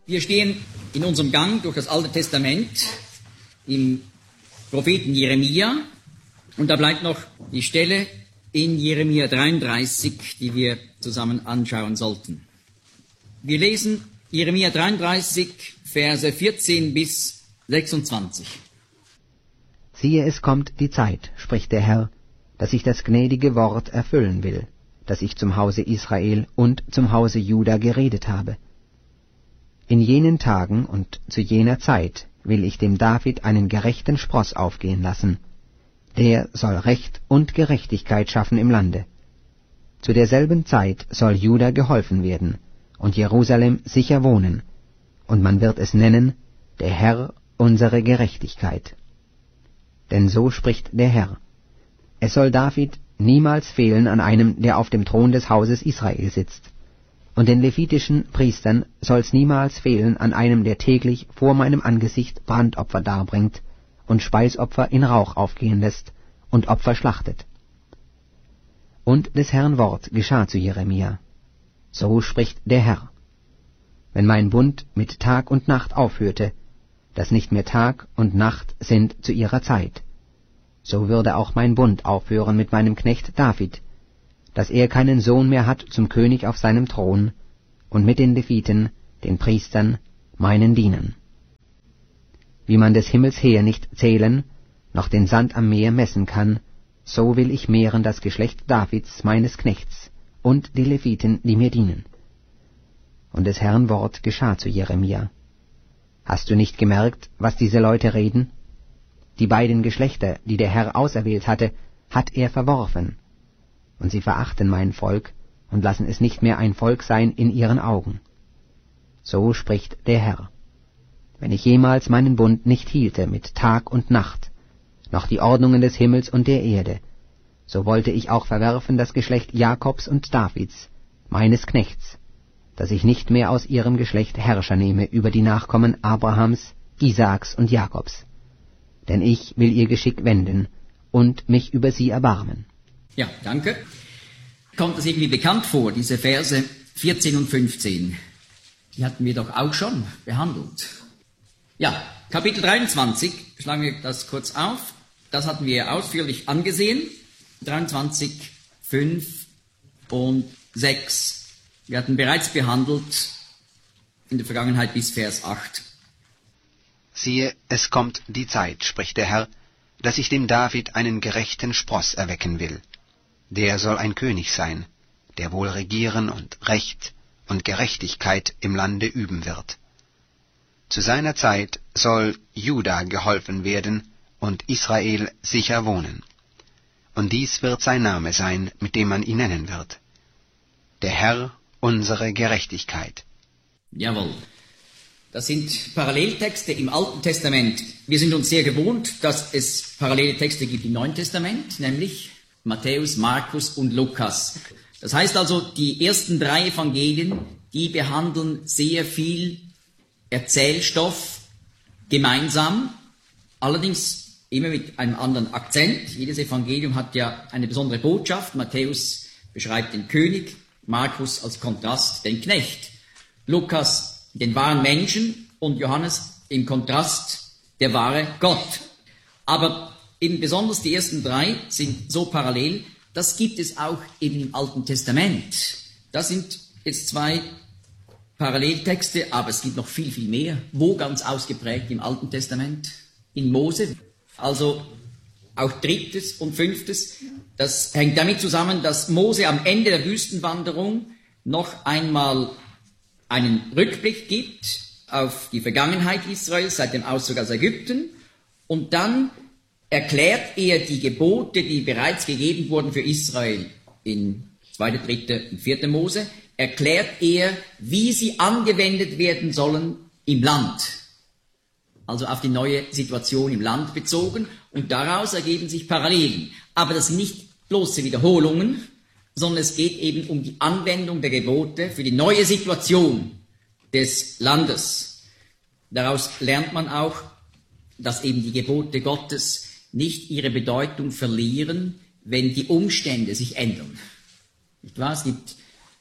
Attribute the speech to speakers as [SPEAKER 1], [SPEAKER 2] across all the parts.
[SPEAKER 1] Wir stehen in unserem Gang durch das Alte Testament im Propheten Jeremia und da bleibt noch die Stelle in Jeremia 33, die wir zusammen anschauen sollten. Wir lesen Jeremia 33, Verse 14 bis 26.
[SPEAKER 2] Siehe, es kommt die Zeit, spricht der Herr, dass ich das gnädige Wort erfüllen will, das ich zum Hause Israel und zum Hause Juda geredet habe. In jenen Tagen und zu jener Zeit will ich dem David einen gerechten Spross aufgehen lassen. Der soll Recht und Gerechtigkeit schaffen im Lande. Zu derselben Zeit soll Juda geholfen werden und Jerusalem sicher wohnen, und man wird es nennen, der Herr unsere Gerechtigkeit. Denn so spricht der Herr: Es soll David niemals fehlen an einem, der auf dem Thron des Hauses Israel sitzt. Und den levitischen Priestern soll's niemals fehlen an einem, der täglich vor meinem Angesicht Brandopfer darbringt und Speisopfer in Rauch aufgehen lässt und Opfer schlachtet. Und des Herrn Wort geschah zu Jeremia. So spricht der Herr: Wenn mein Bund mit Tag und Nacht aufhörte, dass nicht mehr Tag und Nacht sind zu ihrer Zeit, so würde auch mein Bund aufhören mit meinem Knecht David, dass er keinen Sohn mehr hat zum König auf seinem Thron, und mit den Leviten, den Priestern, meinen Dienern. Wie man des Himmels Heer nicht zählen, noch den Sand am Meer messen kann, so will ich mehren das Geschlecht Davids, meines Knechts, und die Leviten, die mir dienen. Und des Herrn Wort geschah zu Jeremia. Hast du nicht gemerkt, was diese Leute reden? Die beiden Geschlechter, die der Herr auserwählt hatte, hat er verworfen. Und sie verachten mein Volk und lassen es nicht mehr ein Volk sein in ihren Augen. So spricht der Herr: Wenn ich jemals meinen Bund nicht hielte mit Tag und Nacht, noch die Ordnungen des Himmels und der Erde, so wollte ich auch verwerfen das Geschlecht Jakobs und Davids, meines Knechts, dass ich nicht mehr aus ihrem Geschlecht Herrscher nehme über die Nachkommen Abrahams, Isaaks und Jakobs. Denn ich will ihr Geschick wenden und mich über sie erbarmen.
[SPEAKER 1] Ja, danke. Kommt das irgendwie bekannt vor, diese Verse 14 und 15? Die hatten wir doch auch schon behandelt. Ja, Kapitel 23, schlagen wir das kurz auf. Das hatten wir ausführlich angesehen. 23, 5 und 6. Wir hatten bereits behandelt in der Vergangenheit bis Vers 8.
[SPEAKER 2] Siehe, es kommt die Zeit, spricht der Herr, dass ich dem David einen gerechten Spross erwecken will. Der soll ein König sein, der wohl regieren und Recht und Gerechtigkeit im Lande üben wird. Zu seiner Zeit soll Juda geholfen werden und Israel sicher wohnen. Und dies wird sein Name sein, mit dem man ihn nennen wird: Der Herr unsere Gerechtigkeit.
[SPEAKER 1] Jawohl. Das sind Paralleltexte im Alten Testament. Wir sind uns sehr gewohnt, dass es parallele Texte gibt im Neuen Testament, nämlich Matthäus, Markus und Lukas. Das heißt also, die ersten 3 Evangelien, die behandeln sehr viel Erzählstoff gemeinsam, allerdings immer mit einem anderen Akzent. Jedes Evangelium hat ja eine besondere Botschaft. Matthäus beschreibt den König, Markus als Kontrast den Knecht, Lukas den wahren Menschen und Johannes im Kontrast der wahre Gott. Aber eben besonders die ersten 3 sind so parallel, das gibt es auch eben im Alten Testament. Das sind jetzt 2 Paralleltexte, aber es gibt noch viel, viel mehr. Wo ganz ausgeprägt im Alten Testament? In Mose. Also auch 3. und 5. Das hängt damit zusammen, dass Mose am Ende der Wüstenwanderung noch einmal einen Rückblick gibt auf die Vergangenheit Israels seit dem Auszug aus Ägypten und dann erklärt er die Gebote, die bereits gegeben wurden für Israel in 2., 3. und 4. Mose, erklärt er, wie sie angewendet werden sollen im Land. Also auf die neue Situation im Land bezogen und daraus ergeben sich Parallelen. Aber das sind nicht bloße Wiederholungen, sondern es geht eben um die Anwendung der Gebote für die neue Situation des Landes. Daraus lernt man auch, dass eben die Gebote Gottes nicht ihre Bedeutung verlieren, wenn die Umstände sich ändern. Nicht wahr? Es gibt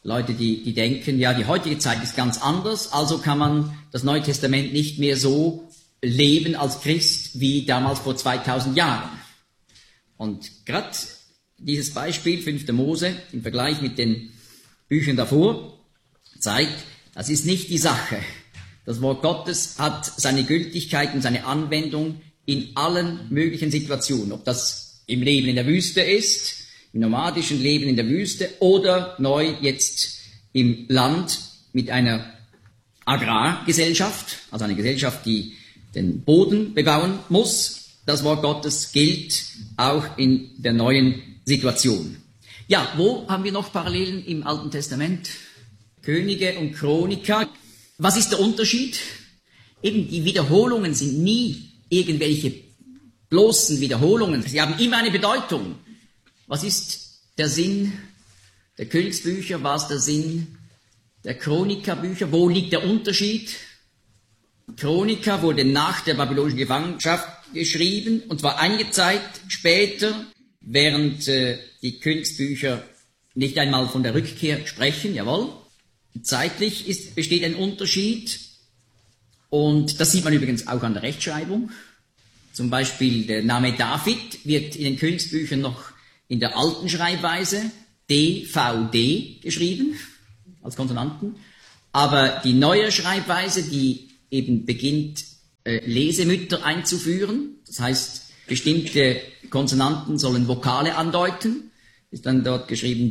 [SPEAKER 1] Leute, die denken, ja, die heutige Zeit ist ganz anders, also kann man das Neue Testament nicht mehr so leben als Christ wie damals vor 2000 Jahren. Und gerade dieses Beispiel 5. Mose im Vergleich mit den Büchern davor zeigt, das ist nicht die Sache. Das Wort Gottes hat seine Gültigkeit und seine Anwendung in allen möglichen Situationen, ob das im Leben in der Wüste ist, im nomadischen Leben in der Wüste oder neu jetzt im Land mit einer Agrargesellschaft, also eine Gesellschaft, die den Boden bebauen muss. Das Wort Gottes gilt auch in der neuen Situation. Ja, wo haben wir noch Parallelen im Alten Testament? Könige und Chroniker. Was ist der Unterschied? Eben die Wiederholungen sind nie irgendwelche bloßen Wiederholungen. Sie haben immer eine Bedeutung. Was ist der Sinn der Königsbücher? Was ist der Sinn der Chronikerbücher? Wo liegt der Unterschied? Chroniker wurde nach der babylonischen Gefangenschaft geschrieben, und zwar einige Zeit später, während die Königsbücher nicht einmal von der Rückkehr sprechen, jawohl. Zeitlich besteht ein Unterschied, und das sieht man übrigens auch an der Rechtschreibung. Zum Beispiel der Name David wird in den Königsbüchern noch in der alten Schreibweise DVD geschrieben, als Konsonanten. Aber die neue Schreibweise, die eben beginnt, Lesemütter einzuführen, das heißt, bestimmte Konsonanten sollen Vokale andeuten, ist dann dort geschrieben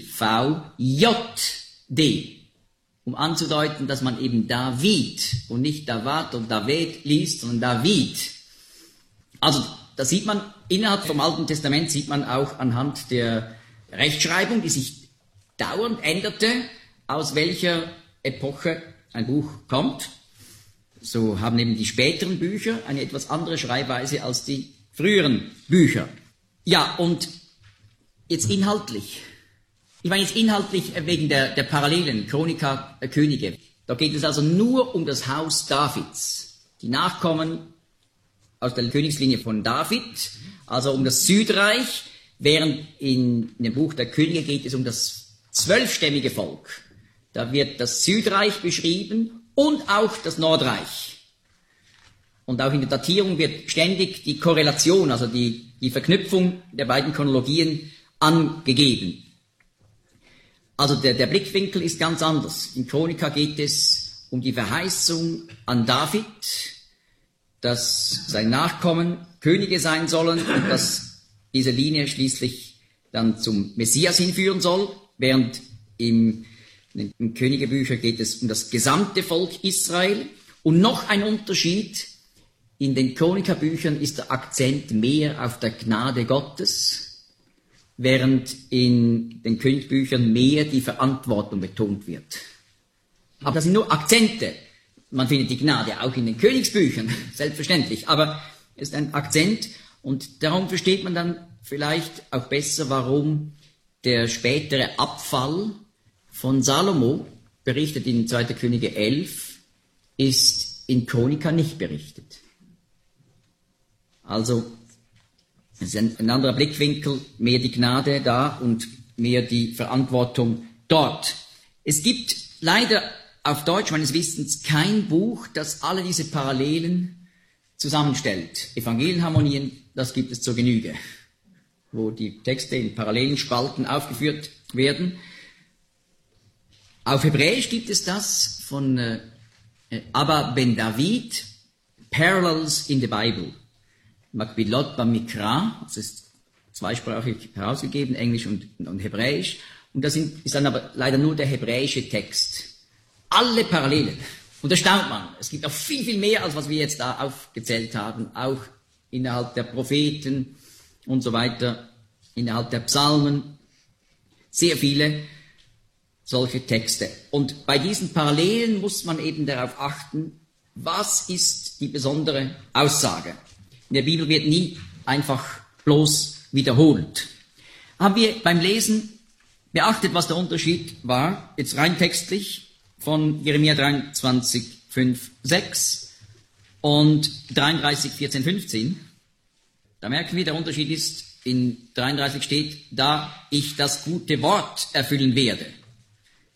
[SPEAKER 1] D-V-J-D, um anzudeuten, dass man eben David und nicht Davat und David liest, sondern David. Also, da sieht man, innerhalb vom Alten Testament sieht man auch anhand der Rechtschreibung, die sich dauernd änderte, aus welcher Epoche ein Buch kommt. So haben eben die späteren Bücher eine etwas andere Schreibweise als die früheren Bücher. Ja, und jetzt inhaltlich. Ich meine jetzt inhaltlich wegen der Parallelen, Chroniker, Könige. Da geht es also nur um das Haus Davids. Die Nachkommen aus der Königslinie von David, also um das Südreich, während in dem Buch der Könige geht es um das 12-stämmige Volk. Da wird das Südreich beschrieben und auch das Nordreich. Und auch in der Datierung wird ständig die Korrelation, also die Verknüpfung der beiden Chronologien angegeben. Also der Blickwinkel ist ganz anders. In Chronika geht es um die Verheißung an David, dass sein Nachkommen Könige sein sollen und dass diese Linie schließlich dann zum Messias hinführen soll, während in den Königebüchern geht es um das gesamte Volk Israel. Und noch ein Unterschied, in den Chronikerbüchern ist der Akzent mehr auf der Gnade Gottes, während in den Königsbüchern mehr die Verantwortung betont wird. Aber das sind nur Akzente. Man findet die Gnade auch in den Königsbüchern, selbstverständlich, aber es ist ein Akzent, und darum versteht man dann vielleicht auch besser, warum der spätere Abfall von Salomo, berichtet in 2. Könige 11, ist in Chronika nicht berichtet. Also es ist ein anderer Blickwinkel, mehr die Gnade da und mehr die Verantwortung dort. Es gibt leider auf Deutsch meines Wissens kein Buch, das alle diese Parallelen zusammenstellt. Evangelienharmonien, das gibt es zur Genüge, wo die Texte in Parallelenspalten aufgeführt werden. Auf Hebräisch gibt es das von Abba ben David, Parallels in the Bible. Makbilot Bamikra, das ist zweisprachig herausgegeben, Englisch und Hebräisch. Und das ist dann aber leider nur der hebräische Text. Alle Parallelen. Und da staunt man. Es gibt auch viel, viel mehr, als was wir jetzt da aufgezählt haben. Auch innerhalb der Propheten und so weiter, innerhalb der Psalmen. Sehr viele solche Texte. Und bei diesen Parallelen muss man eben darauf achten, was ist die besondere Aussage. In der Bibel wird nie einfach bloß wiederholt. Haben wir beim Lesen beachtet, was der Unterschied war, jetzt rein textlich, von Jeremia 23, 5, 6 und 33, 14, 15. Da merken wir, der Unterschied ist, in 33 steht, da ich das gute Wort erfüllen werde.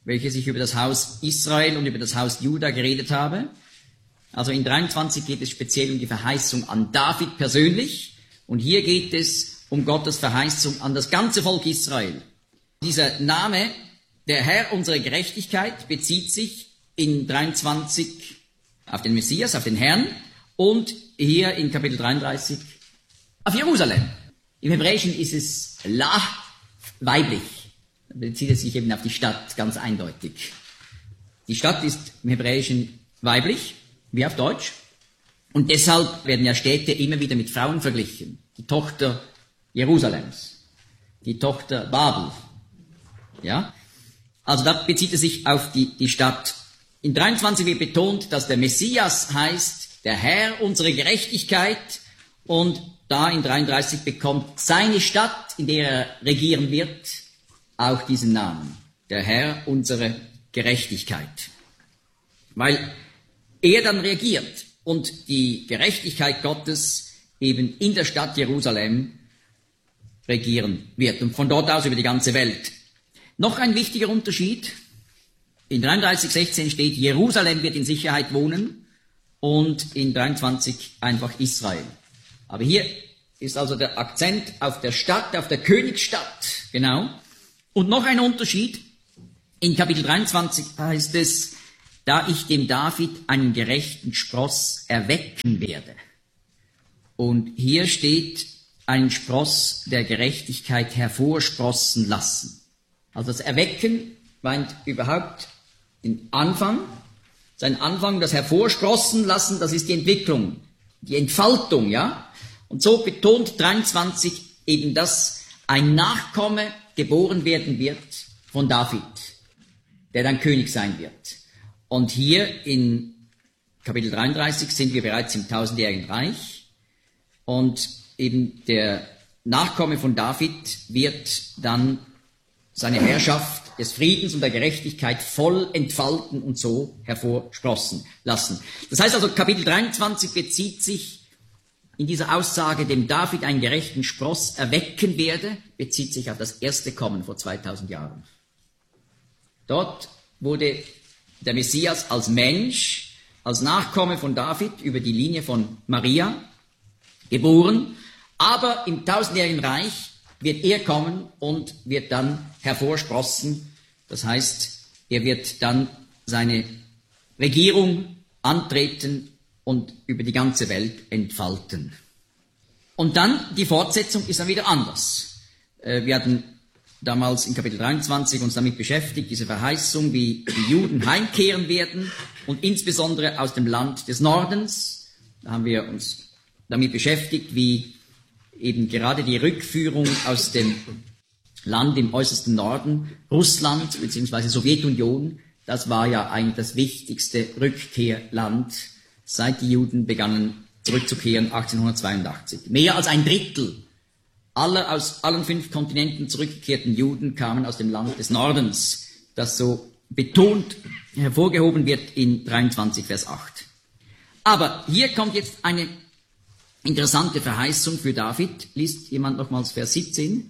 [SPEAKER 1] welches ich über das Haus Israel und über das Haus Juda geredet habe. Also in 23 geht es speziell um die Verheißung an David persönlich und hier geht es um Gottes Verheißung an das ganze Volk Israel. Dieser Name, der Herr unserer Gerechtigkeit, bezieht sich in 23 auf den Messias, auf den Herrn und hier in Kapitel 33 auf Jerusalem. Im Hebräischen ist es La, weiblich. Da bezieht es sich eben auf die Stadt, ganz eindeutig. Die Stadt ist im Hebräischen weiblich, wie auf Deutsch. Und deshalb werden ja Städte immer wieder mit Frauen verglichen. Die Tochter Jerusalems, die Tochter Babel. Ja? Also da bezieht es sich auf die Stadt. In 23 wird betont, dass der Messias heißt, der Herr unsere Gerechtigkeit, und da in 33 bekommt seine Stadt, in der er regieren wird, auch diesen Namen, der Herr unsere Gerechtigkeit. Weil er dann regiert und die Gerechtigkeit Gottes eben in der Stadt Jerusalem regieren wird und von dort aus über die ganze Welt. Noch ein wichtiger Unterschied. In 33,16 steht, Jerusalem wird in Sicherheit wohnen und in 23 einfach Israel. Aber hier ist also der Akzent auf der Stadt, auf der Königsstadt, genau. Und noch ein Unterschied. In Kapitel 23 heißt es, da ich dem David einen gerechten Spross erwecken werde. Und hier steht, einen Spross der Gerechtigkeit hervorsprossen lassen. Also das Erwecken meint überhaupt den Anfang, sein Anfang, das Hervorsprossen lassen, das ist die Entwicklung, die Entfaltung, ja. Und so betont 23 eben, dass ein Nachkomme geboren werden wird von David, der dann König sein wird. Und hier in Kapitel 33 sind wir bereits im 1000-jährigen Reich und eben der Nachkomme von David wird dann seine Herrschaft des Friedens und der Gerechtigkeit voll entfalten und so hervorsprossen lassen. Das heißt also, Kapitel 23 bezieht sich in dieser Aussage, dem David einen gerechten Spross erwecken werde, bezieht sich auf das erste Kommen vor 2000 Jahren. Dort wurde der Messias als Mensch, als Nachkomme von David über die Linie von Maria geboren, aber im 1000-jährigen Reich wird er kommen und wird dann hervorsprossen. Das heißt, er wird dann seine Regierung antreten und über die ganze Welt entfalten. Und dann, die Fortsetzung ist dann wieder anders. Wir hatten damals in Kapitel 23 uns damit beschäftigt, diese Verheißung, wie die Juden heimkehren werden und insbesondere aus dem Land des Nordens. Da haben wir uns damit beschäftigt, wie eben gerade die Rückführung aus dem Land im äußersten Norden, Russland bzw. Sowjetunion, das war ja eigentlich das wichtigste Rückkehrland, seit die Juden begannen zurückzukehren 1882. Mehr als ein Drittel aller aus allen 5 Kontinenten zurückgekehrten Juden kamen aus dem Land des Nordens, das so betont hervorgehoben wird in 23 Vers 8. Aber hier kommt jetzt eine interessante Verheißung für David. Liest jemand nochmals Vers 17?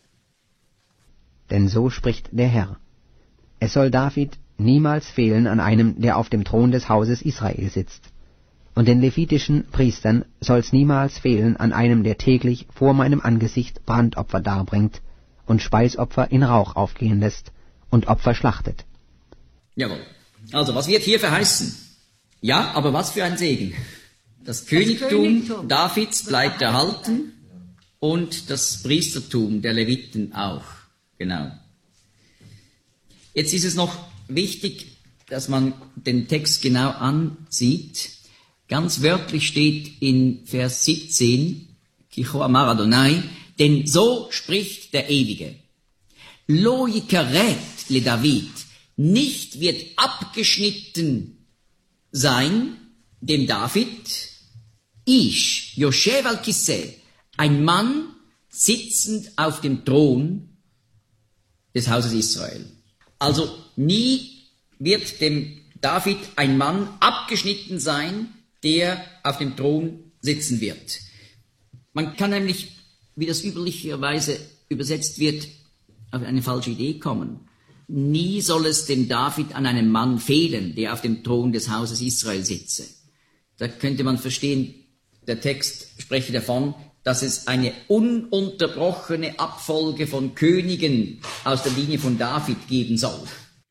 [SPEAKER 2] Denn so spricht der Herr. Es soll David niemals fehlen an einem, der auf dem Thron des Hauses Israel sitzt. Und den levitischen Priestern soll's niemals fehlen an einem, der täglich vor meinem Angesicht Brandopfer darbringt und Speisopfer in Rauch aufgehen lässt und Opfer schlachtet.
[SPEAKER 1] Jawohl. Also, was wird hier verheißen? Ja, aber was für ein Segen. Das Königtum Davids bleibt erhalten und das Priestertum der Leviten auch. Genau. Jetzt ist es noch wichtig, dass man den Text genau ansieht. Ganz wörtlich steht in Vers 17, Kicho Amar Adonai, denn so spricht der Ewige. Lo yikaret le David, nicht wird abgeschnitten sein dem David, Ish, Yoshev al-Kiseh, ein Mann sitzend auf dem Thron des Hauses Israel. Also nie wird dem David ein Mann abgeschnitten sein, der auf dem Thron sitzen wird. Man kann nämlich, wie das üblicherweise übersetzt wird, auf eine falsche Idee kommen. nie soll es dem David an einem Mann fehlen, der auf dem Thron des Hauses Israel sitze. Da könnte man verstehen, der Text spreche davon, dass es eine ununterbrochene Abfolge von Königen aus der Linie von David geben soll.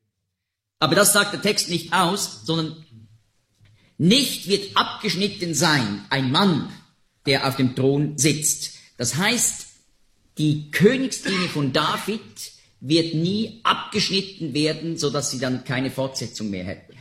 [SPEAKER 1] Aber das sagt der Text nicht aus, sondern nicht wird abgeschnitten sein ein Mann, der auf dem Thron sitzt. Das heißt, die Königslinie von David wird nie abgeschnitten werden, sodass sie dann keine Fortsetzung mehr hätte.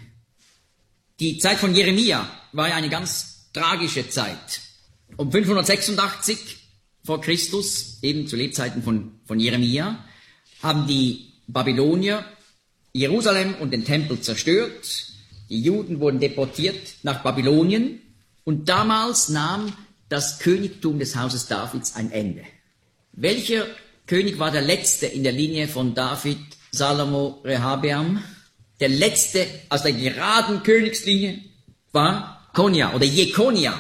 [SPEAKER 1] Die Zeit von Jeremia war ja eine ganz tragische Zeit. Um 586 vor Christus, eben zu Lebzeiten von Jeremia, haben die Babylonier Jerusalem und den Tempel zerstört. Die Juden wurden deportiert nach Babylonien und damals nahm das Königtum des Hauses Davids ein Ende. Welcher König war der letzte in der Linie von David, Salomo, Rehabeam? Der letzte aus der geraden Königslinie war Konia oder Jekonia.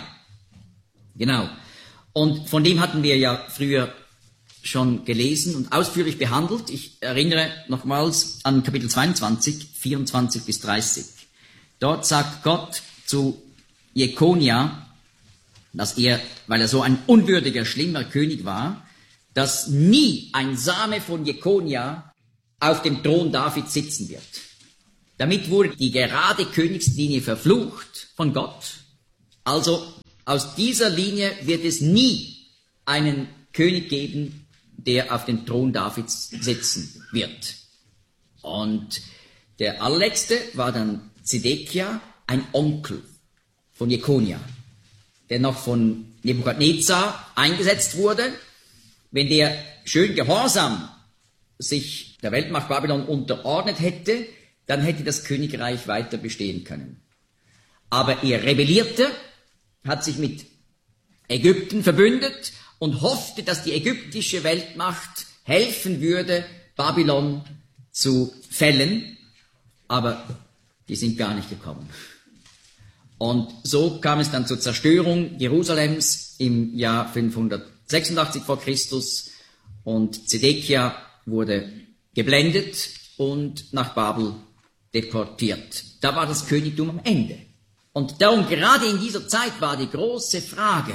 [SPEAKER 1] Genau. Und von dem hatten wir ja früher schon gelesen und ausführlich behandelt. Ich erinnere nochmals an Kapitel 22, 24 bis 30. Dort sagt Gott zu Jekonia, dass er, weil er so ein unwürdiger, schlimmer König war, dass nie ein Same von Jekonia auf dem Thron Davids sitzen wird. Damit wurde die gerade Königslinie verflucht von Gott. Also aus dieser Linie wird es nie einen König geben, der auf dem Thron Davids sitzen wird. Und der allerletzte war dann Zedekia, ein Onkel von Jekonia, der noch von Nebukadnezar eingesetzt wurde. Wenn der schön gehorsam sich der Weltmacht Babylon unterordnet hätte, dann hätte das Königreich weiter bestehen können. Aber er rebellierte, hat sich mit Ägypten verbündet und hoffte, dass die ägyptische Weltmacht helfen würde, Babylon zu fällen. Aber die sind gar nicht gekommen. Und so kam es dann zur Zerstörung Jerusalems im Jahr 586 vor Christus und Zedekia wurde geblendet und nach Babel deportiert. Da war das Königtum am Ende. Und darum, gerade in dieser Zeit war die große Frage,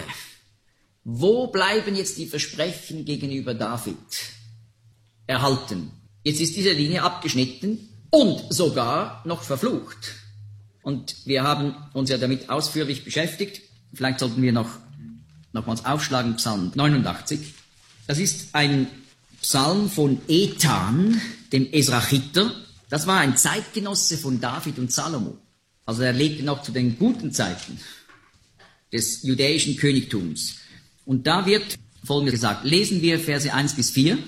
[SPEAKER 1] wo bleiben jetzt die Versprechen gegenüber David erhalten? Jetzt ist diese Linie abgeschnitten und sogar noch verflucht. Und wir haben uns ja damit ausführlich beschäftigt. Vielleicht sollten wir nochmals aufschlagen, Psalm 89. Das ist ein Psalm von Ethan, dem Esrachiter. Das war ein Zeitgenosse von David und Salomo. Also er lebte noch zu den guten Zeiten des judäischen Königtums. Und da wird Folgendes gesagt. Lesen wir Verse 1 bis 4.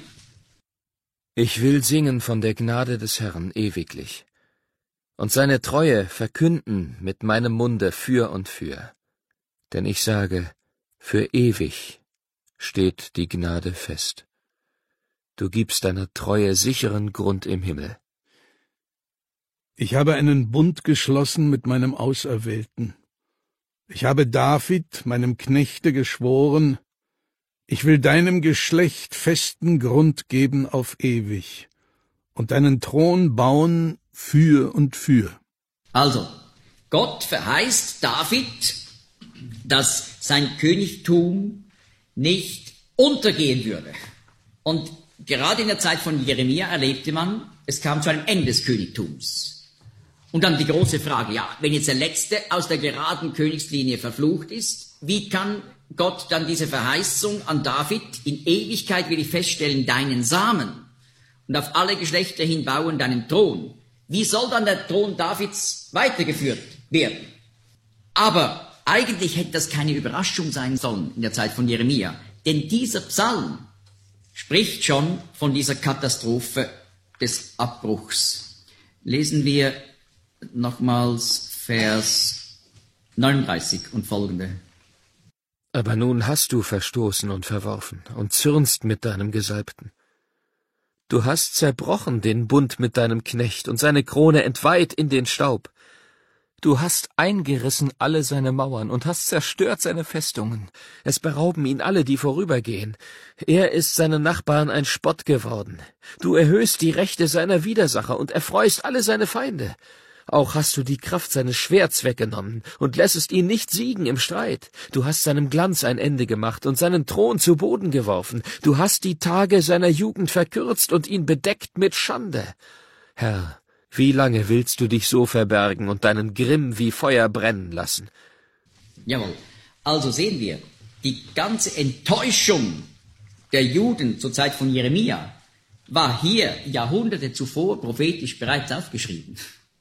[SPEAKER 3] Ich will singen von der Gnade des Herrn ewiglich und seine Treue verkünden mit meinem Munde für und für. Denn ich sage, für ewig steht die Gnade fest. Du gibst deiner Treue sicheren Grund im Himmel.
[SPEAKER 4] Ich habe einen Bund geschlossen mit meinem Auserwählten. Ich habe David, meinem Knechte, geschworen, ich will deinem Geschlecht festen Grund geben auf ewig und deinen Thron bauen für und für.
[SPEAKER 1] Also, Gott verheißt David, dass sein Königtum nicht untergehen würde. Und gerade in der Zeit von Jeremia erlebte man, es kam zu einem Ende des Königtums. Und dann die große Frage, ja, wenn jetzt der Letzte aus der geraden Königslinie verflucht ist, wie kann Gott dann diese Verheißung an David, in Ewigkeit will ich feststellen, deinen Samen und auf alle Geschlechter hin bauen deinen Thron. Wie soll dann der Thron Davids weitergeführt werden? Aber eigentlich hätte das keine Überraschung sein sollen in der Zeit von Jeremia, denn dieser Psalm spricht schon von dieser Katastrophe des Abbruchs. Lesen wir nochmals Vers 39 und folgende.
[SPEAKER 3] Aber nun hast du verstoßen und verworfen und zürnst mit deinem Gesalbten. Du hast zerbrochen den Bund mit deinem Knecht und seine Krone entweiht in den Staub. Du hast eingerissen alle seine Mauern und hast zerstört seine Festungen. Es berauben ihn alle, die vorübergehen. Er ist seinen Nachbarn ein Spott geworden. Du erhöhst die Rechte seiner Widersacher und erfreust alle seine Feinde. Auch hast du die Kraft seines Schwerts weggenommen und lässest ihn nicht siegen im Streit. Du hast seinem Glanz ein Ende gemacht und seinen Thron zu Boden geworfen. Du hast die Tage seiner Jugend verkürzt und ihn bedeckt mit Schande. Herr, wie lange willst du dich so verbergen und deinen Grimm wie Feuer brennen lassen?
[SPEAKER 1] Jawohl. Also sehen wir, die ganze Enttäuschung der Juden zur Zeit von Jeremia war hier Jahrhunderte zuvor prophetisch bereits aufgeschrieben.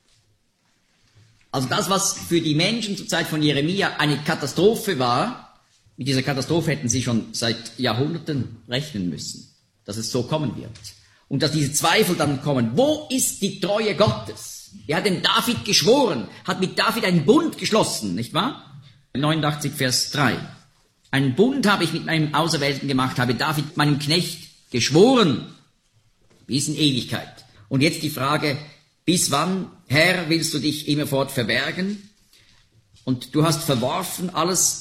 [SPEAKER 1] Also das, was für die Menschen zur Zeit von Jeremia eine Katastrophe war, mit dieser Katastrophe hätten sie schon seit Jahrhunderten rechnen müssen, dass es so kommen wird. Und dass diese Zweifel dann kommen. Wo ist die Treue Gottes? Er hat dem David geschworen, hat mit David einen Bund geschlossen, nicht wahr? 89 Vers 3. Einen Bund habe ich mit meinem Auserwählten gemacht, habe David meinem Knecht geschworen, bis in Ewigkeit. Und jetzt die Frage, bis wann, Herr, willst du dich immerfort verbergen? Und du hast verworfen, alles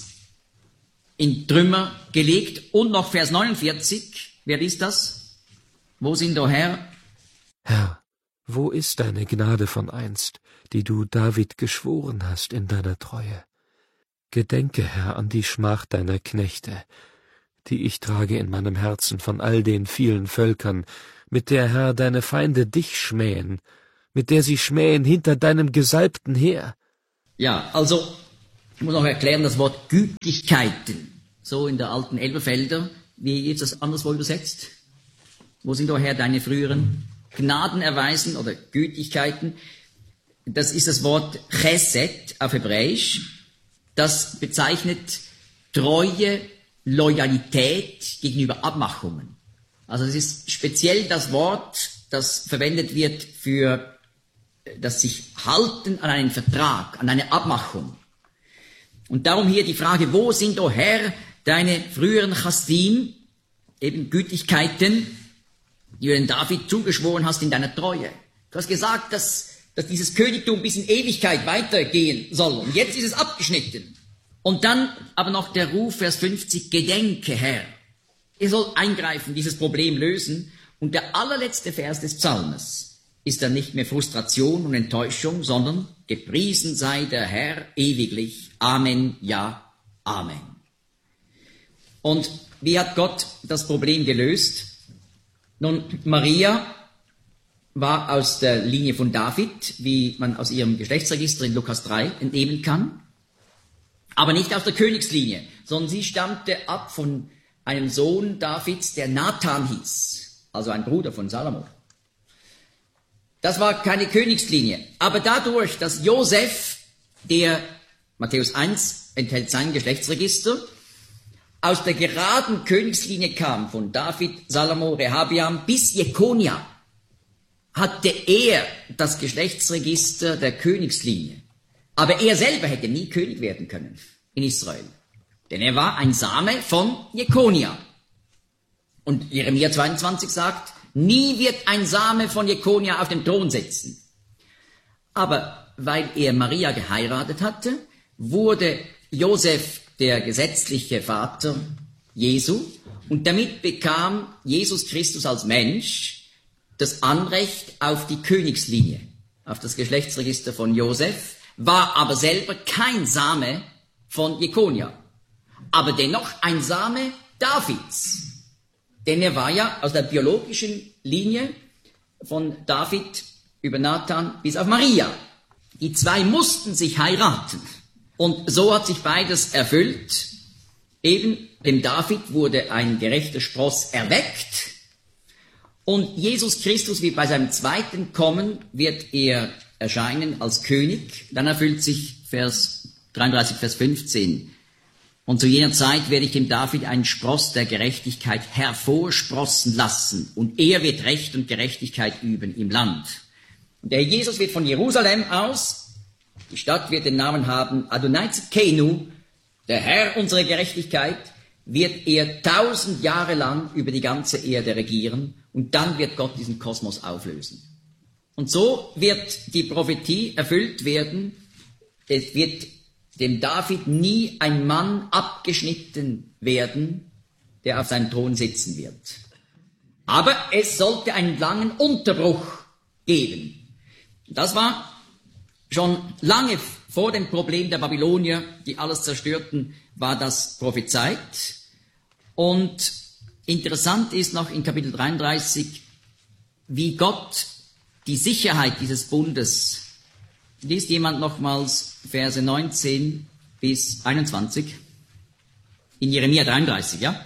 [SPEAKER 1] in Trümmer gelegt. Und noch Vers 49, wer liest das? Wo sind, o Herr?
[SPEAKER 3] Herr, wo ist deine Gnade von einst, die du David geschworen hast in deiner Treue? Gedenke, Herr, an die Schmach deiner Knechte, die ich trage in meinem Herzen von all den vielen Völkern, mit der, Herr, deine Feinde dich schmähen, mit der sie schmähen hinter deinem Gesalbten her.
[SPEAKER 1] Ja, also, ich muss noch erklären, das Wort Gütlichkeiten, so in der alten Elberfelder, wie ist das anderswo übersetzt? Wo sind, o Herr, deine früheren Gnadenerweisen oder Gütlichkeiten? Das ist das Wort Chesed auf Hebräisch. Das bezeichnet Treue, Loyalität gegenüber Abmachungen. Also es ist speziell das Wort, das verwendet wird für das sich halten an einen Vertrag, an eine Abmachung. Und darum hier die Frage, wo sind, o Herr, deine früheren Chasdim, eben Gütlichkeiten, die du den David zugeschworen hast in deiner Treue. Du hast gesagt, dass dieses Königtum bis in Ewigkeit weitergehen soll. Und jetzt ist es abgeschnitten. Und dann aber noch der Ruf, Vers 50, Gedenke, Herr. Er soll eingreifen, dieses Problem lösen. Und der allerletzte Vers des Psalmes ist dann nicht mehr Frustration und Enttäuschung, sondern gepriesen sei der Herr ewiglich. Amen, ja, Amen. Und wie hat Gott das Problem gelöst? Nun, Maria war aus der Linie von David, wie man aus ihrem Geschlechtsregister in Lukas 3 entnehmen kann, aber nicht aus der Königslinie, sondern sie stammte ab von einem Sohn Davids, der Nathan hieß, also ein Bruder von Salomo. Das war keine Königslinie, aber dadurch, dass Josef, der Matthäus 1 enthält sein Geschlechtsregister, aus der geraden Königslinie kam, von David, Salomo, Rehabiam bis Jekonia, hatte er das Geschlechtsregister der Königslinie. Aber er selber hätte nie König werden können in Israel. Denn er war ein Same von Jekonia. Und Jeremia 22 sagt, nie wird ein Same von Jekonia auf dem Thron sitzen. Aber weil er Maria geheiratet hatte, wurde Josef der gesetzliche Vater Jesu, und damit bekam Jesus Christus als Mensch das Anrecht auf die Königslinie, auf das Geschlechtsregister von Josef, war aber selber kein Same von Jekonia, aber dennoch ein Same Davids, denn er war ja aus der biologischen Linie von David über Nathan bis auf Maria. Die zwei mussten sich heiraten. Und so hat sich beides erfüllt. Eben dem David wurde ein gerechter Spross erweckt. Und Jesus Christus wird bei seinem zweiten Kommen, wird er erscheinen als König. Dann erfüllt sich Vers 33, Vers 15. Und zu jener Zeit werde ich dem David einen Spross der Gerechtigkeit hervorsprossen lassen. Und er wird Recht und Gerechtigkeit üben im Land. Und der Jesus wird von Jerusalem aus, die Stadt wird den Namen haben, Adonai Tzidkenu, der Herr unserer Gerechtigkeit, wird er 1000 Jahre lang über die ganze Erde regieren und dann wird Gott diesen Kosmos auflösen. Und so wird die Prophetie erfüllt werden, es wird dem David nie ein Mann abgeschnitten werden, der auf seinem Thron sitzen wird. Aber es sollte einen langen Unterbruch geben. Das war schon lange vor dem Problem der Babylonier, die alles zerstörten, war das prophezeit. Und interessant ist noch in Kapitel 33, wie Gott die Sicherheit dieses Bundes, liest jemand nochmals Verse 19 bis 21, in Jeremia 33, ja?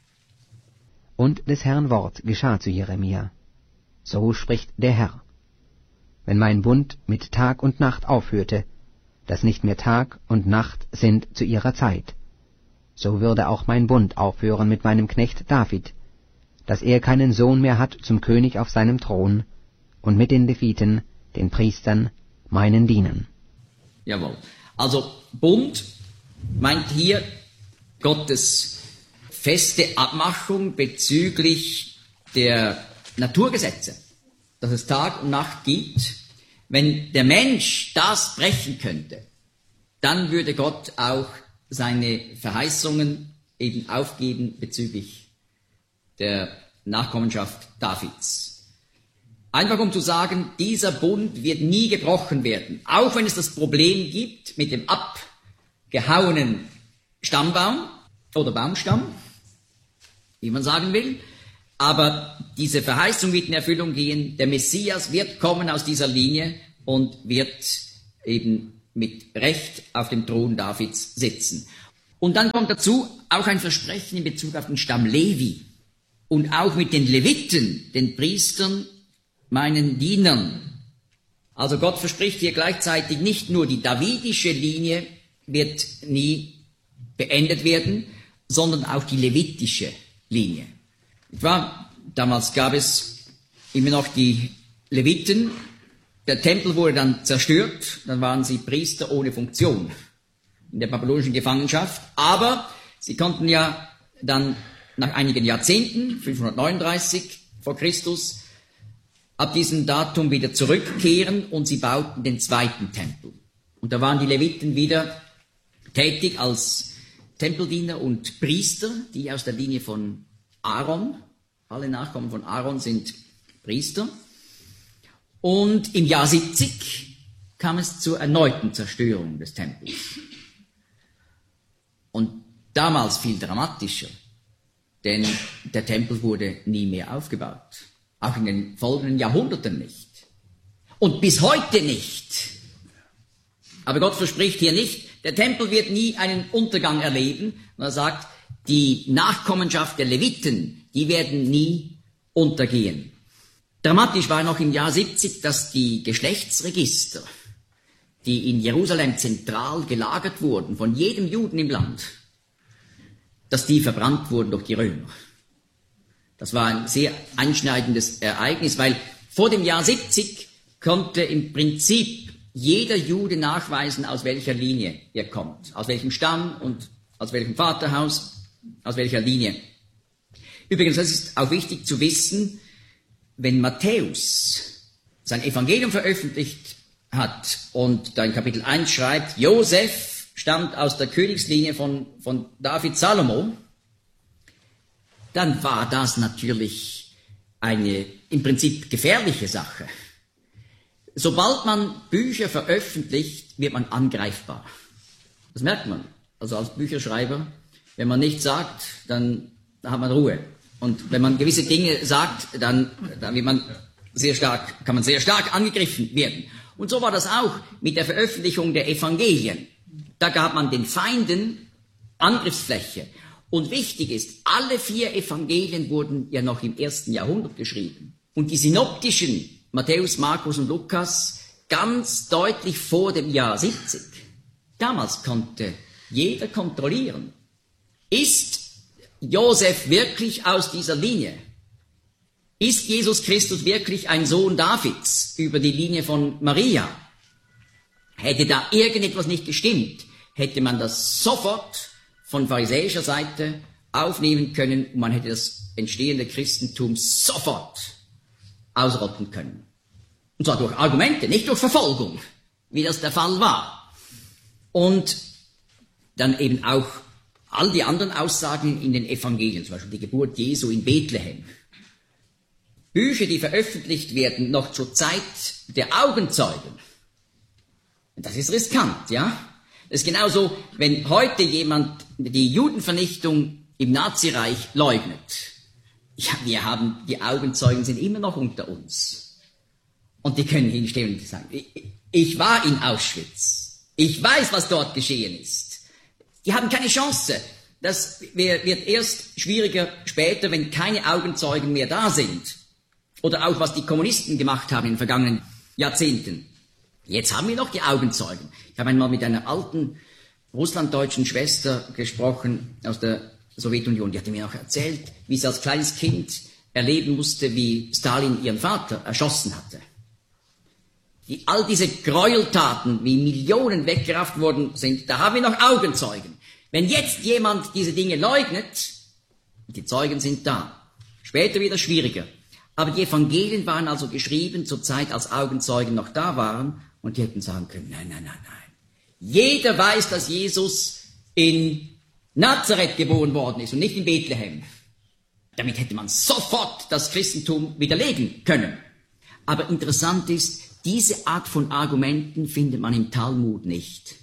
[SPEAKER 2] Und des Herrn Wort geschah zu Jeremia. So spricht der Herr. Wenn mein Bund mit Tag und Nacht aufhörte, dass nicht mehr Tag und Nacht sind zu ihrer Zeit, so würde auch mein Bund aufhören mit meinem Knecht David, dass er keinen Sohn mehr hat zum König auf seinem Thron, und mit den Leviten, den Priestern, meinen Dienern.
[SPEAKER 1] Jawohl. Also Bund meint hier Gottes feste Abmachung bezüglich der Naturgesetze, dass es Tag und Nacht gibt. Wenn der Mensch das brechen könnte, dann würde Gott auch seine Verheißungen eben aufgeben bezüglich der Nachkommenschaft Davids. Einfach um zu sagen, dieser Bund wird nie gebrochen werden, auch wenn es das Problem gibt mit dem abgehauenen Stammbaum oder Baumstamm, wie man sagen will. Aber diese Verheißung wird in Erfüllung gehen. Der Messias wird kommen aus dieser Linie und wird eben mit Recht auf dem Thron Davids sitzen. Und dann kommt dazu auch ein Versprechen in Bezug auf den Stamm Levi und auch mit den Leviten, den Priestern, meinen Dienern. Also Gott verspricht hier gleichzeitig nicht nur die davidische Linie wird nie beendet werden, sondern auch die levitische Linie. Damals gab es immer noch die Leviten. Der Tempel wurde dann zerstört, dann waren sie Priester ohne Funktion in der babylonischen Gefangenschaft. Aber sie konnten ja dann nach einigen Jahrzehnten, 539 vor Christus, ab diesem Datum wieder zurückkehren und sie bauten den zweiten Tempel. Und da waren die Leviten wieder tätig als Tempeldiener und Priester, die aus der Linie von Aaron, alle Nachkommen von Aaron sind Priester. Und im Jahr 70 kam es zur erneuten Zerstörung des Tempels. Und damals viel dramatischer, denn der Tempel wurde nie mehr aufgebaut. Auch in den folgenden Jahrhunderten nicht. Und bis heute nicht. Aber Gott verspricht hier nicht, der Tempel wird nie einen Untergang erleben. Und er sagt, die Nachkommenschaft der Leviten, die werden nie untergehen. Dramatisch war noch im Jahr 70, dass die Geschlechtsregister, die in Jerusalem zentral gelagert wurden, von jedem Juden im Land, dass die verbrannt wurden durch die Römer. Das war ein sehr einschneidendes Ereignis, weil vor dem Jahr 70 konnte im Prinzip jeder Jude nachweisen, aus welcher Linie er kommt, aus welchem Stamm und aus welchem Vaterhaus, aus welcher Linie. Übrigens, das ist auch wichtig zu wissen, wenn Matthäus sein Evangelium veröffentlicht hat und da in Kapitel 1 schreibt, Josef stammt aus der Königslinie von David Salomo, dann war das natürlich eine im Prinzip gefährliche Sache. Sobald man Bücher veröffentlicht, wird man angreifbar. Das merkt man. Also als Bücherschreiber, wenn man nichts sagt, dann hat man Ruhe. Und wenn man gewisse Dinge sagt, dann wird man kann man sehr stark angegriffen werden. Und so war das auch mit der Veröffentlichung der Evangelien. Da gab man den Feinden Angriffsfläche. Und wichtig ist, alle 4 Evangelien wurden ja noch im 1. Jahrhundert geschrieben. Und die synoptischen, Matthäus, Markus und Lukas, ganz deutlich vor dem Jahr 70. Damals konnte jeder kontrollieren, ist Josef wirklich aus dieser Linie? Ist Jesus Christus wirklich ein Sohn Davids über die Linie von Maria? Hätte da irgendetwas nicht gestimmt, hätte man das sofort von pharisäischer Seite aufnehmen können und man hätte das entstehende Christentum sofort ausrotten können. Und zwar durch Argumente, nicht durch Verfolgung, wie das der Fall war. Und dann eben auch all die anderen Aussagen in den Evangelien, zum Beispiel die Geburt Jesu in Bethlehem. Bücher, die veröffentlicht werden, noch zur Zeit der Augenzeugen. Das ist riskant, ja? Das ist genauso, wenn heute jemand die Judenvernichtung im Nazireich leugnet. Ja, die Augenzeugen sind immer noch unter uns. Und die können hinstehen und sagen, ich war in Auschwitz. Ich weiß, was dort geschehen ist. Die haben keine Chance. Das wird erst schwieriger später, wenn keine Augenzeugen mehr da sind. Oder auch, was die Kommunisten gemacht haben in den vergangenen Jahrzehnten. Jetzt haben wir noch die Augenzeugen. Ich habe einmal mit einer alten russlanddeutschen Schwester gesprochen aus der Sowjetunion. Die hatte mir auch erzählt, wie sie als kleines Kind erleben musste, wie Stalin ihren Vater erschossen hatte. All diese Gräueltaten, wie Millionen weggerafft worden sind, da haben wir noch Augenzeugen. Wenn jetzt jemand diese Dinge leugnet, die Zeugen sind da. Später wird es schwieriger. Aber die Evangelien waren also geschrieben zur Zeit, als Augenzeugen noch da waren, und die hätten sagen können, nein. Jeder weiß, dass Jesus in Nazareth geboren worden ist und nicht in Bethlehem. Damit hätte man sofort das Christentum widerlegen können. Aber interessant ist, diese Art von Argumenten findet man im Talmud nicht.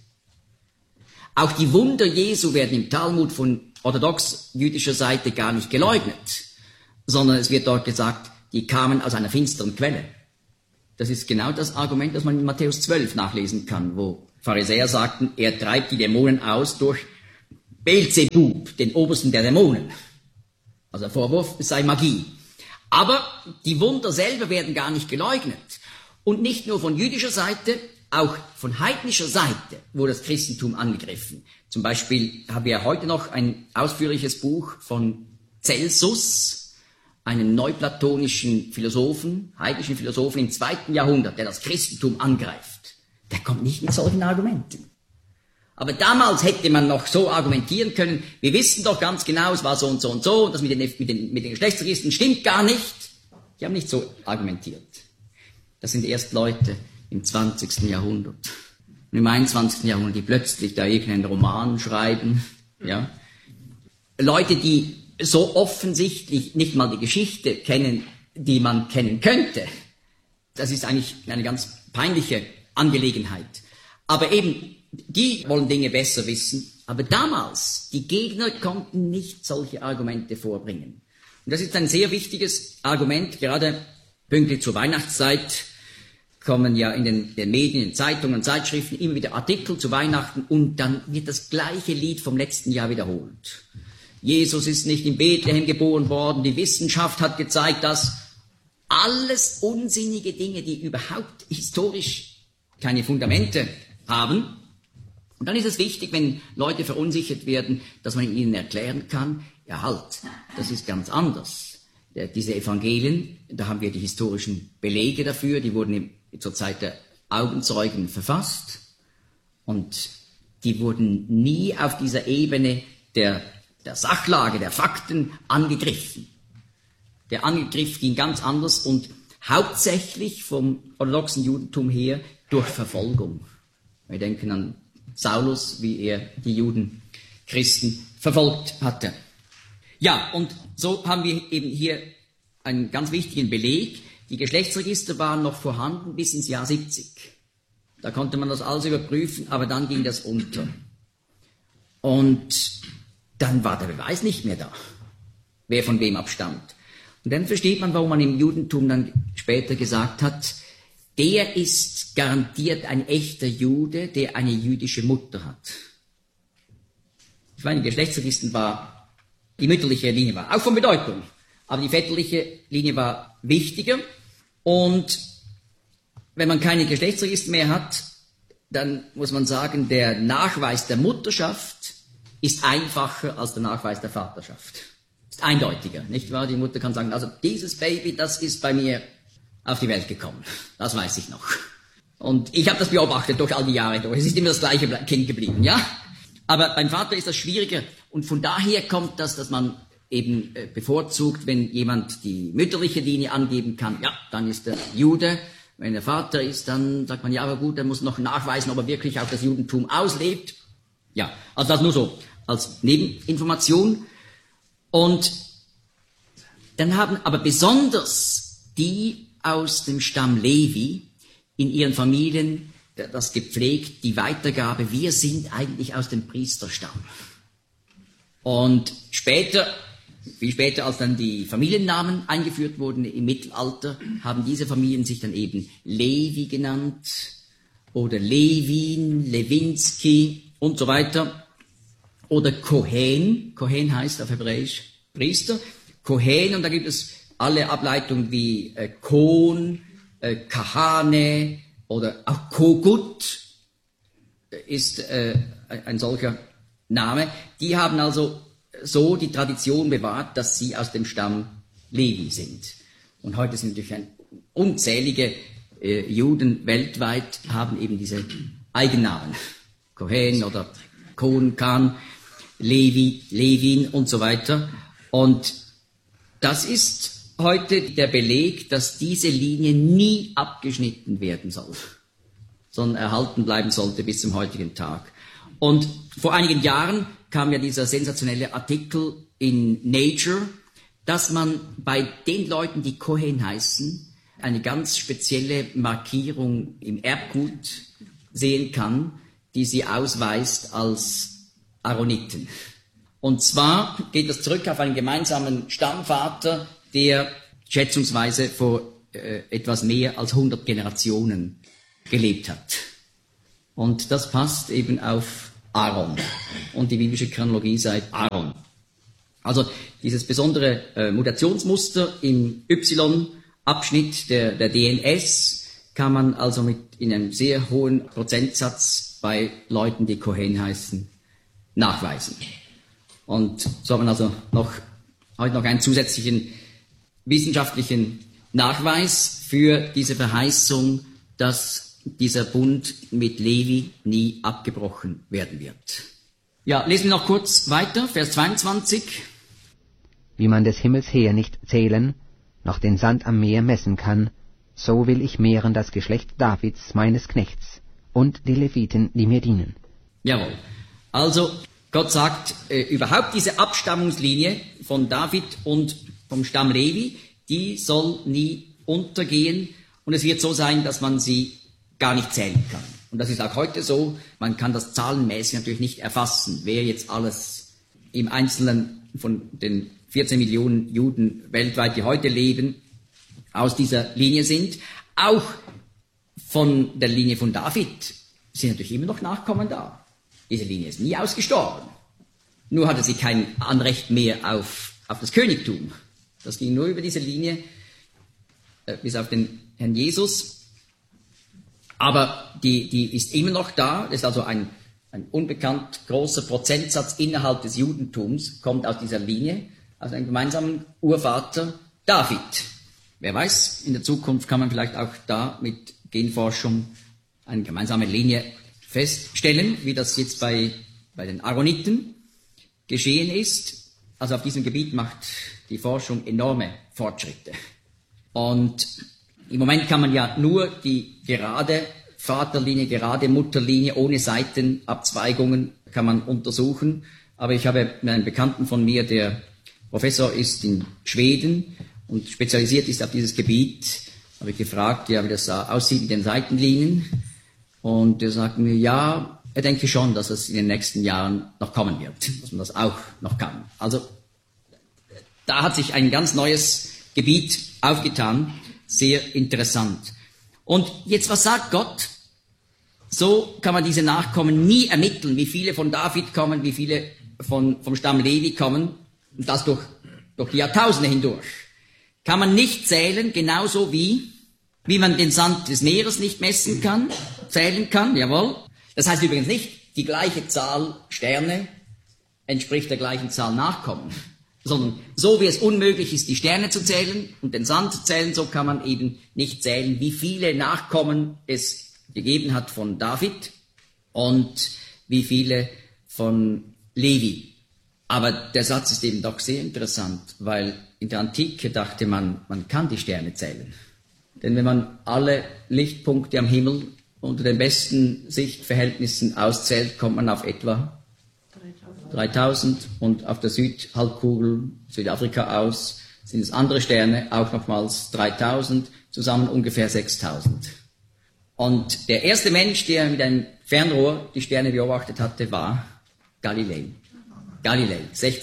[SPEAKER 1] Auch die Wunder Jesu werden im Talmud von orthodox-jüdischer Seite gar nicht geleugnet, sondern es wird dort gesagt, die kamen aus einer finsteren Quelle. Das ist genau das Argument, das man in Matthäus 12 nachlesen kann, wo Pharisäer sagten, er treibt die Dämonen aus durch Beelzebub, den Obersten der Dämonen. Also der Vorwurf, es sei Magie. Aber die Wunder selber werden gar nicht geleugnet. Und nicht nur von jüdischer Seite, auch von heidnischer Seite wurde das Christentum angegriffen. Zum Beispiel haben wir heute noch ein ausführliches Buch von Celsus, einem neuplatonischen Philosophen, heidnischen Philosophen im 2. Jahrhundert, der das Christentum angreift. Der kommt nicht mit solchen Argumenten. Aber damals hätte man noch so argumentieren können, wir wissen doch ganz genau, es war so und so und so, und das mit den Geschlechtsregistern stimmt gar nicht. Die haben nicht so argumentiert. Das sind erst Leute im 20. Jahrhundert. Und im 21. Jahrhundert, die plötzlich da irgendeinen Roman schreiben. Ja. Leute, die so offensichtlich nicht mal die Geschichte kennen, die man kennen könnte. Das ist eigentlich eine ganz peinliche Angelegenheit. Aber eben, die wollen Dinge besser wissen. Aber damals, die Gegner konnten nicht solche Argumente vorbringen. Und das ist ein sehr wichtiges Argument, gerade pünktlich zur Weihnachtszeit kommen ja in den Medien, in Zeitungen und Zeitschriften immer wieder Artikel zu Weihnachten und dann wird das gleiche Lied vom letzten Jahr wiederholt. Jesus ist nicht in Bethlehem geboren worden, die Wissenschaft hat gezeigt, dass alles unsinnige Dinge, die überhaupt historisch keine Fundamente haben. Und dann ist es wichtig, wenn Leute verunsichert werden, dass man ihnen erklären kann, ja halt, das ist ganz anders. Diese Evangelien, da haben wir die historischen Belege dafür, die wurden zur Zeit der Augenzeugen verfasst und die wurden nie auf dieser Ebene der Sachlage, der Fakten angegriffen. Der Angriff ging ganz anders und hauptsächlich vom orthodoxen Judentum her durch Verfolgung. Wir denken an Saulus, wie er die Juden, Christen verfolgt hatte. Ja, und so haben wir eben hier einen ganz wichtigen Beleg. Die Geschlechtsregister waren noch vorhanden bis ins Jahr 70. Da konnte man das alles überprüfen, aber dann ging das unter. Und dann war der Beweis nicht mehr da, wer von wem abstammt. Und dann versteht man, warum man im Judentum dann später gesagt hat, der ist garantiert ein echter Jude, der eine jüdische Mutter hat. Ich meine, die Geschlechtsregister war, die mütterliche Linie war auch von Bedeutung, aber die väterliche Linie war wichtiger. Und wenn man keine Geschlechtsregister mehr hat, dann muss man sagen, der Nachweis der Mutterschaft ist einfacher als der Nachweis der Vaterschaft. Ist eindeutiger, nicht wahr? Die Mutter kann sagen, also dieses Baby, das ist bei mir auf die Welt gekommen. Das weiß ich noch. Und ich habe das beobachtet durch all die Jahre durch. Es ist immer das gleiche Kind geblieben, ja? Aber beim Vater ist das schwieriger. Und von daher kommt das, dass man eben bevorzugt, wenn jemand die mütterliche Linie angeben kann, ja, dann ist er Jude. Wenn er Vater ist, dann sagt man, ja, aber gut, er muss noch nachweisen, ob er wirklich auch das Judentum auslebt. Ja, also das nur so als Nebeninformation. Und dann haben aber besonders die aus dem Stamm Levi in ihren Familien das gepflegt, die Weitergabe, wir sind eigentlich aus dem Priesterstamm. Und später, viel später, als dann die Familiennamen eingeführt wurden im Mittelalter, haben diese Familien sich dann eben Levi genannt oder Levin, Lewinsky und so weiter. Oder Kohen, Kohen heißt auf Hebräisch Priester, Kohen, und da gibt es alle Ableitungen wie Kohn, Kahane oder auch Kogut ist ein solcher Name. Die haben also so die Tradition bewahrt, dass sie aus dem Stamm Levi sind. Und heute sind natürlich unzählige Juden weltweit haben eben diese Eigennamen. Kohen oder Kohn, Khan, Levi, Levin und so weiter. Und das ist heute der Beleg, dass diese Linie nie abgeschnitten werden soll, sondern erhalten bleiben sollte bis zum heutigen Tag. Und vor einigen Jahren kam ja dieser sensationelle Artikel in Nature, dass man bei den Leuten, die Kohen heißen, eine ganz spezielle Markierung im Erbgut sehen kann, die sie ausweist als Aaroniten. Und zwar geht das zurück auf einen gemeinsamen Stammvater, der schätzungsweise vor etwas mehr als 100 Generationen gelebt hat. Und das passt eben auf Aaron. Und die biblische Chronologie sagt Aaron. Also dieses besondere Mutationsmuster im Y-Abschnitt der DNS kann man also in einem sehr hohen Prozentsatz bei Leuten, die Kohen heißen, nachweisen. Und so hat man also heute noch einen zusätzlichen wissenschaftlichen Nachweis für diese Verheißung, dass dieser Bund mit Levi nie abgebrochen werden wird. Ja, lesen wir noch kurz weiter, Vers 22.
[SPEAKER 2] Wie man des Himmels her nicht zählen, noch den Sand am Meer messen kann, so will ich mehren das Geschlecht Davids, meines Knechts, und die Leviten, die mir dienen.
[SPEAKER 1] Jawohl. Also, Gott sagt, überhaupt diese Abstammungslinie von David und vom Stamm Levi, die soll nie untergehen, und es wird so sein, dass man sie gar nicht zählen kann. Und das ist auch heute so, man kann das zahlenmäßig natürlich nicht erfassen, wer jetzt alles im Einzelnen von den 14 Millionen Juden weltweit, die heute leben, aus dieser Linie sind. Auch von der Linie von David sind natürlich immer noch Nachkommen da. Diese Linie ist nie ausgestorben. Nur hatte sie kein Anrecht mehr auf das Königtum. Das ging nur über diese Linie bis auf den Herrn Jesus. Aber die ist immer noch da. Das ist also ein unbekannt großer Prozentsatz innerhalb des Judentums, kommt aus dieser Linie, aus einem gemeinsamen Urvater David. Wer weiß, in der Zukunft kann man vielleicht auch da mit Genforschung eine gemeinsame Linie feststellen, wie das jetzt bei den Aaroniten geschehen ist. Also auf diesem Gebiet macht die Forschung enorme Fortschritte. Und im Moment kann man ja nur die gerade Vaterlinie, gerade Mutterlinie ohne Seitenabzweigungen kann man untersuchen. Aber ich habe einen Bekannten von mir, der Professor ist in Schweden und spezialisiert ist auf dieses Gebiet, habe ich gefragt, ja, wie das aussieht mit den Seitenlinien. Und er sagt mir, ja, er denke schon, dass es in den nächsten Jahren noch kommen wird, dass man das auch noch kann. Also da hat sich ein ganz neues Gebiet aufgetan, sehr interessant. Und jetzt, was sagt Gott? So kann man diese Nachkommen nie ermitteln, wie viele von David kommen, wie viele vom Stamm Levi kommen, und das durch die Jahrtausende hindurch. Kann man nicht zählen, genauso wie man den Sand des Meeres nicht messen kann, zählen kann, jawohl. Das heißt übrigens nicht, die gleiche Zahl Sterne entspricht der gleichen Zahl Nachkommen, sondern so wie es unmöglich ist, die Sterne zu zählen und den Sand zu zählen, so kann man eben nicht zählen, wie viele Nachkommen es gegeben hat von David und wie viele von Levi. Aber der Satz ist eben doch sehr interessant, weil in der Antike dachte man, man kann die Sterne zählen. Denn wenn man alle Lichtpunkte am Himmel unter den besten Sichtverhältnissen auszählt, kommt man auf etwa 3000 und auf der Südhalbkugel, Südafrika aus, sind es andere Sterne, auch nochmals 3000, zusammen ungefähr 6000. Und der erste Mensch, der mit einem Fernrohr die Sterne beobachtet hatte, war Galilei. Galilei,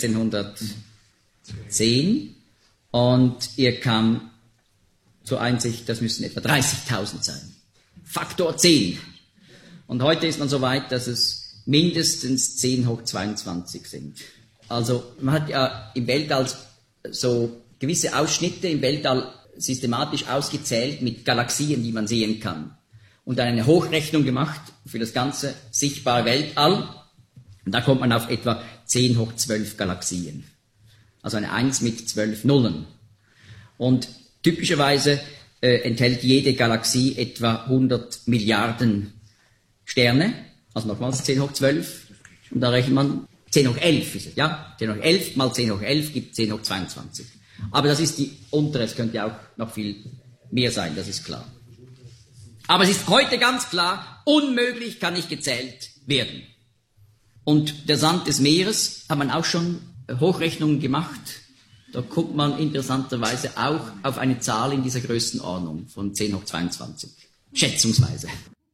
[SPEAKER 1] 1610. Und er kam zur Einsicht, das müssen etwa 30.000 sein. Faktor 10. Und heute ist man so weit, dass es mindestens 10 hoch 22 sind. Also man hat ja im Weltall so gewisse Ausschnitte im Weltall systematisch ausgezählt mit Galaxien, die man sehen kann. Und dann eine Hochrechnung gemacht für das ganze sichtbare Weltall. Und da kommt man auf etwa 10 hoch 12 Galaxien. Also eine 1 mit 12 Nullen. Und typischerweise enthält jede Galaxie etwa 100 Milliarden Sterne. Also nochmals 10 hoch 12. Und da rechnet man 10 hoch 11 ist es, ja? 10 hoch 11 mal 10 hoch 11 gibt 10 hoch 22. Aber das ist die untere, es könnte auch noch viel mehr sein, das ist klar. Aber es ist heute ganz klar, unmöglich kann nicht gezählt werden. Und der Sand des Meeres hat man auch schon Hochrechnungen gemacht. Da kommt man interessanterweise auch auf eine Zahl in dieser Größenordnung von 10 hoch 22, schätzungsweise.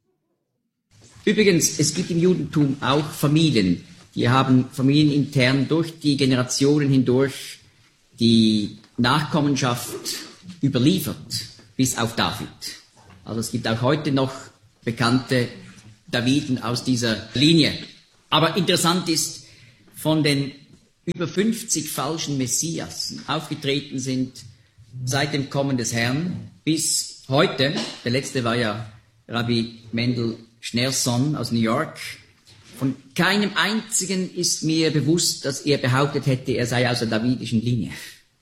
[SPEAKER 1] Übrigens, es gibt im Judentum auch Familien, die haben familienintern durch die Generationen hindurch die Nachkommenschaft überliefert, bis auf David. Also es gibt auch heute noch bekannte Daviden aus dieser Linie. Aber interessant ist, von den über 50 falschen Messiasen aufgetreten sind seit dem Kommen des Herrn bis heute, der letzte war ja Rabbi Mendel Schneerson aus New York, von keinem einzigen ist mir bewusst, dass er behauptet hätte, er sei aus der davidischen Linie.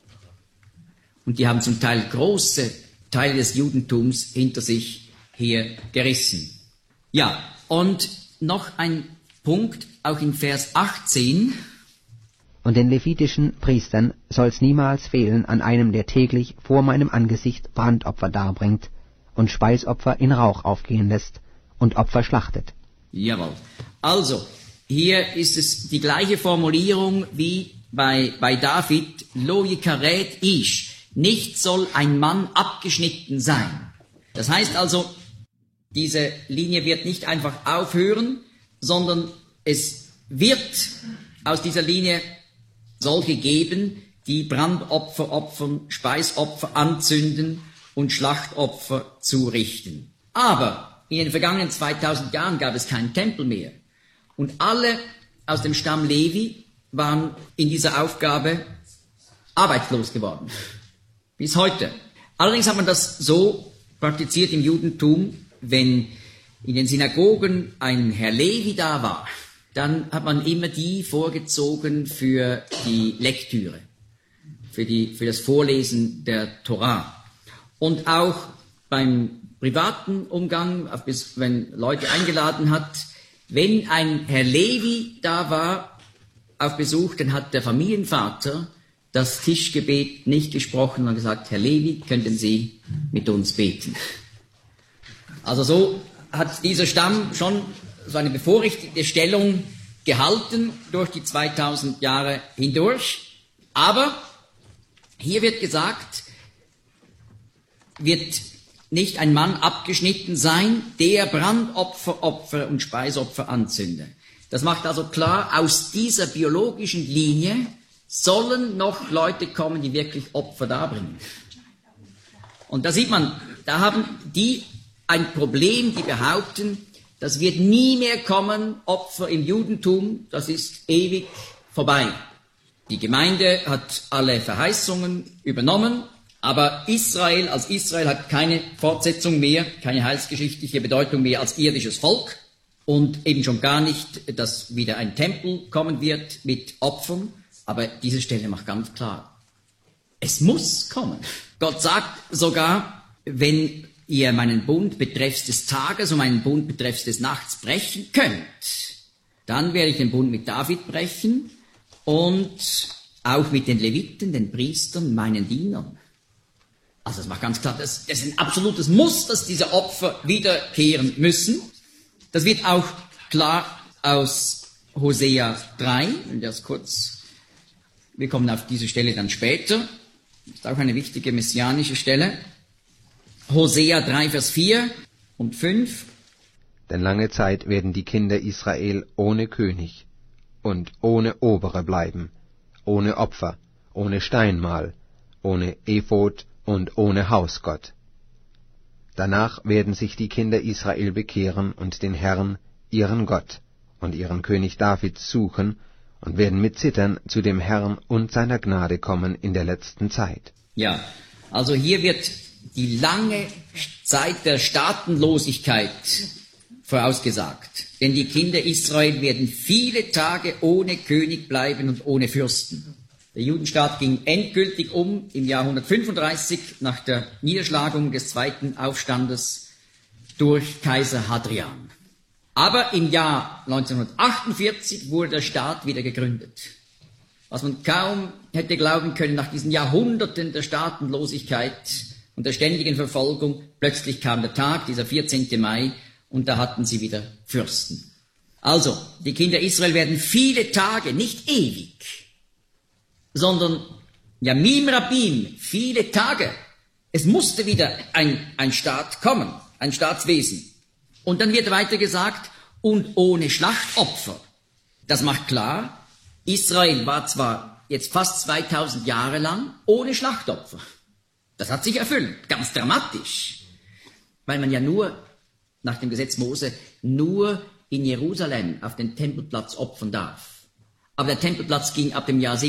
[SPEAKER 1] Und die haben zum Teil große Teile des Judentums hinter sich hier gerissen. Ja, und noch ein Punkt, auch in Vers 18.
[SPEAKER 2] Und den levitischen Priestern soll's niemals fehlen an einem, der täglich vor meinem Angesicht Brandopfer darbringt und Speisopfer in Rauch aufgehen lässt und Opfer schlachtet.
[SPEAKER 1] Jawohl. Also, hier ist es die gleiche Formulierung wie bei David, Lo yikaret ish, nicht soll ein Mann abgeschnitten sein. Das heißt also, diese Linie wird nicht einfach aufhören, sondern es wird aus dieser Linie solche geben, die Brandopfer opfern, Speisopfer anzünden und Schlachtopfer zurichten. Aber in den vergangenen 2000 Jahren gab es keinen Tempel mehr. Und alle aus dem Stamm Levi waren in dieser Aufgabe arbeitslos geworden. Bis heute. Allerdings hat man das so praktiziert im Judentum, wenn in den Synagogen ein Herr Levi da war, dann hat man immer die vorgezogen für die Lektüre, für das Vorlesen der Torah. Und auch beim privaten Umgang, wenn Leute eingeladen hat, wenn ein Herr Levi da war auf Besuch, dann hat der Familienvater das Tischgebet nicht gesprochen und gesagt, Herr Levi, könnten Sie mit uns beten? Also so hat dieser Stamm schon so eine bevorrichtete Stellung gehalten durch die 2000 Jahre hindurch. Aber hier wird gesagt, wird nicht ein Mann abgeschnitten sein, der Brandopfer, Opfer und Speisopfer anzünde. Das macht also klar, aus dieser biologischen Linie sollen noch Leute kommen, die wirklich Opfer darbringen. Und da sieht man, da haben die ein Problem, die behaupten, das wird nie mehr kommen, Opfer im Judentum, das ist ewig vorbei. Die Gemeinde hat alle Verheißungen übernommen, aber Israel als Israel hat keine Fortsetzung mehr, keine heilsgeschichtliche Bedeutung mehr als irdisches Volk und eben schon gar nicht, dass wieder ein Tempel kommen wird mit Opfern. Aber diese Stelle macht ganz klar, es muss kommen. Gott sagt sogar, wenn ihr meinen Bund betreffs des Tages und meinen Bund betreffs des Nachts brechen könnt, dann werde ich den Bund mit David brechen und auch mit den Leviten, den Priestern, meinen Dienern. Also das macht ganz klar, das ist ein absolutes Muss, dass diese Opfer wiederkehren müssen. Das wird auch klar aus Hosea 3, und das kurz, wir kommen auf diese Stelle dann später, das ist auch eine wichtige messianische Stelle. Hosea 3, Vers 4 und 5.
[SPEAKER 2] Denn lange Zeit werden die Kinder Israel ohne König und ohne Obere bleiben, ohne Opfer, ohne Steinmal, ohne Ephod und ohne Hausgott. Danach werden sich die Kinder Israel bekehren und den Herrn, ihren Gott, und ihren König David suchen und werden mit Zittern zu dem Herrn und seiner Gnade kommen in der letzten Zeit.
[SPEAKER 1] Ja, also hier wird die lange Zeit der Staatenlosigkeit vorausgesagt. Denn die Kinder Israel werden viele Tage ohne König bleiben und ohne Fürsten. Der Judenstaat ging endgültig im Jahr 135 nach der Niederschlagung des zweiten Aufstandes durch Kaiser Hadrian. Aber im Jahr 1948 wurde der Staat wieder gegründet. Was man kaum hätte glauben können nach diesen Jahrhunderten der Staatenlosigkeit und der ständigen Verfolgung. Plötzlich kam der Tag, dieser 14. Mai, und da hatten sie wieder Fürsten. Also, die Kinder Israel werden viele Tage, nicht ewig, sondern Yamim Rabim, viele Tage. Es musste wieder ein Staat kommen, ein Staatswesen. Und dann wird weiter gesagt, und ohne Schlachtopfer. Das macht klar, Israel war zwar jetzt fast 2000 Jahre lang ohne Schlachtopfer. Das hat sich erfüllt, ganz dramatisch, weil man ja nur, nach dem Gesetz Mose, nur in Jerusalem auf den Tempelplatz opfern darf. Aber der Tempelplatz ging ab dem Jahr